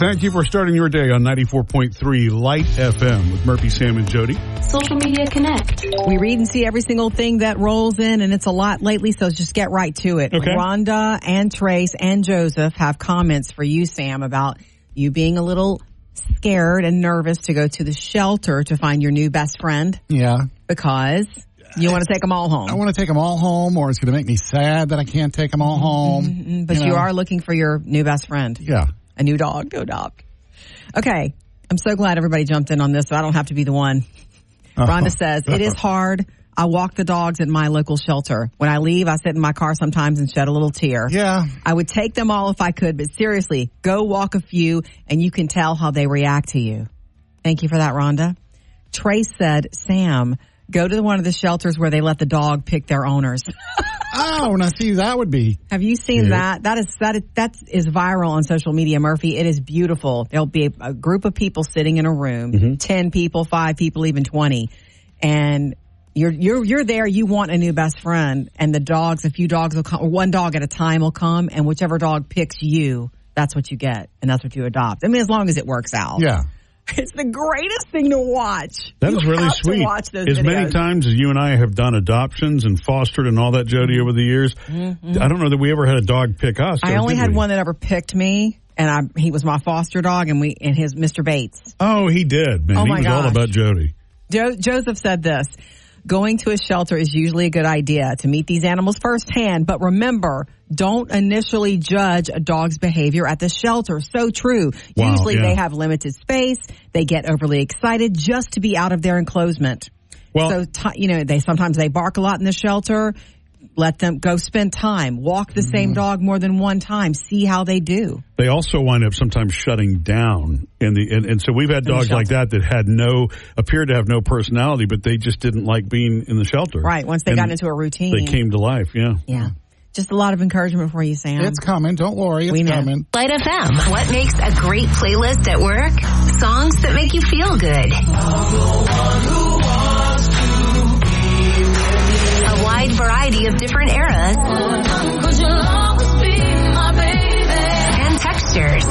Thank you for starting your day on 94.3 Light FM with Murphy, Sam, and Jody. Social Media Connect. We read and see every single thing that rolls in, and it's a lot lately, so just get right to it. Okay. Rhonda and Trace and Joseph have comments for you, Sam, about you being a little scared and nervous to go to the shelter to find your new best friend. Yeah. Because you want to take them all home. I want to take them all home, or it's going to make me sad that I can't take them all home. Mm-hmm. But you are looking for your new best friend. Yeah. A new dog to adopt. Okay. I'm so glad everybody jumped in on this, so I don't have to be the one. Rhonda says, it is hard. I walk the dogs at my local shelter. When I leave, I sit in my car sometimes and shed a little tear. Yeah. I would take them all if I could, but seriously, go walk a few and you can tell how they react to you. Thank you for that, Rhonda. Trace said, Sam, go to one of the shelters where they let the dog pick their owners. Oh, now see, that would be. Have you seen that? That is viral on social media, Murphy. It is beautiful. There'll be a group of people sitting in a room, 10 people, 5 people, even 20. And you're there, you want a new best friend, and the dogs, a few dogs will come, or one dog at a time will come, and whichever dog picks you, that's what you get, and that's what you adopt. I mean, as long as it works out. Yeah. It's the greatest thing to watch. That is really sweet. Watch those as videos. Many times as you and I have done adoptions and fostered and all that, Jody, over the years, I don't know that we ever had a dog pick us. I only had one that ever picked me, and he was my foster dog, and his Mr. Bates. Oh, he did, man. Oh, he my was all gosh. about Jody. Joseph said this. Going to a shelter is usually a good idea to meet these animals firsthand, but remember, don't initially judge a dog's behavior at the shelter. So true. Wow, Usually yeah. they have limited space. They get overly excited just to be out of their enclosement. Well, So, sometimes they bark a lot in the shelter. Let them go spend time. Walk the same dog more than one time. See how they do. they also wind up sometimes shutting down and so we've had dogs like that appeared to have no personality, but they just didn't like being in the shelter. Right. Once they got into a routine. They came to life. Yeah. Yeah. Just a lot of encouragement for you, Sam. It's coming. Don't worry. It's coming. Light FM. What makes a great playlist at work? Songs that make you feel good. A wide variety of different eras. And textures.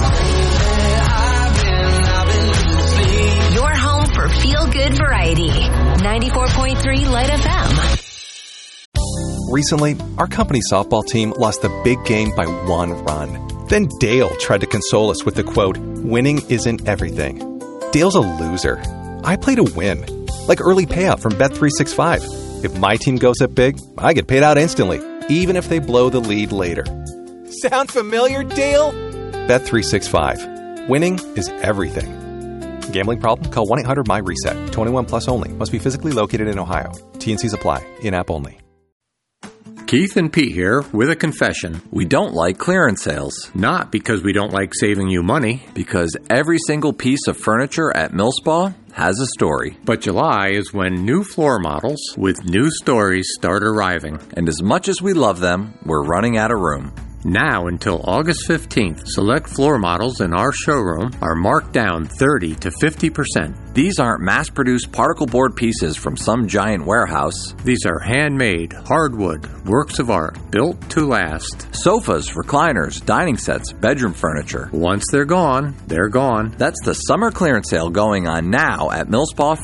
Your home for feel-good variety. 94.3 Light FM. Recently, our company softball team lost the big game by 1 run. Then Dale tried to console us with the quote, "Winning isn't everything." Dale's a loser. I play to win. Like early payout from Bet365. If my team goes up big, I get paid out instantly, even if they blow the lead later. Sound familiar, Dale? Bet365. Winning is everything. Gambling problem? Call 1-800-MY-RESET. 21 plus only. Must be physically located in Ohio. T&Cs apply. In-app only. Keith and Pete here with a confession. We don't like clearance sales. Not because we don't like saving you money. Because every single piece of furniture at Millspa has a story. But July is when new floor models with new stories start arriving. And as much as we love them, we're running out of room. Now until August 15th, select floor models in our showroom are marked down 30 to 50%. These aren't mass-produced particle board pieces from some giant warehouse. These are handmade, hardwood, works of art, built to last. Sofas, recliners, dining sets, bedroom furniture. Once they're gone, they're gone. That's the summer clearance sale going on now at Millspa